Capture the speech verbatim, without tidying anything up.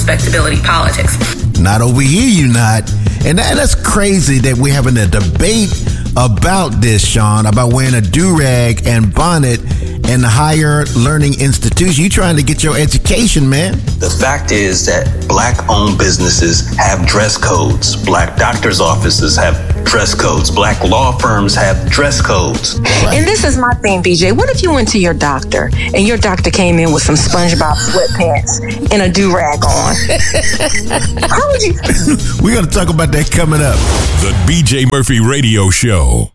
respectability politics. Not over here, you not. And that, that's crazy that we're having a debate about this, Sean, about wearing a do-rag and bonnet in the higher learning institution. You trying to get your education, man. The fact is that black-owned businesses have dress codes. Black doctors' offices have dress codes. Black law firms have dress codes. Right. And this is my thing, B J. What if you went to your doctor and your doctor came in with some SpongeBob sweatpants and a do-rag on? How would you? We're going to talk about that coming up. The B J Murphy Radio Show.